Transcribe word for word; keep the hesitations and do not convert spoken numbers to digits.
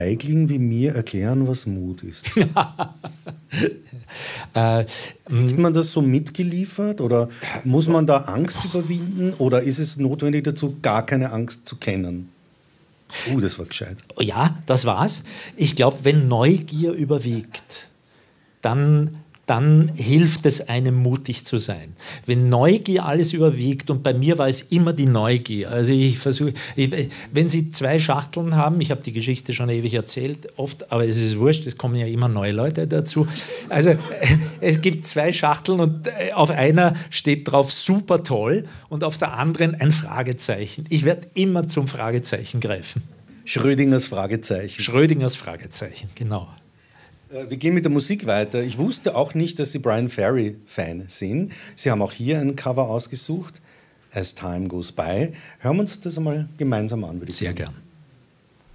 Feigling wie mir erklären, was Mut ist. äh, Kriegt man das so mitgeliefert oder muss man da Angst überwinden oder ist es notwendig dazu, gar keine Angst zu kennen? Uh, das war gescheit. Ja, das war's. Ich glaube, wenn Neugier überwiegt, dann, dann hilft es einem, mutig zu sein. Wenn Neugier alles überwiegt, und bei mir war es immer die Neugier. Also ich versuche, wenn Sie zwei Schachteln haben, ich habe die Geschichte schon ewig erzählt, oft, aber es ist wurscht, es kommen ja immer neue Leute dazu. Also es gibt zwei Schachteln und auf einer steht drauf super toll und auf der anderen ein Fragezeichen. Ich werde immer zum Fragezeichen greifen. Schrödingers Fragezeichen. Schrödingers Fragezeichen, genau. Wir gehen mit der Musik weiter. Ich wusste auch nicht, dass Sie Brian Ferry-Fan sind. Sie haben auch hier ein Cover ausgesucht, As Time Goes By. Hören wir uns das einmal gemeinsam an, würde ich sagen. Sehr gern.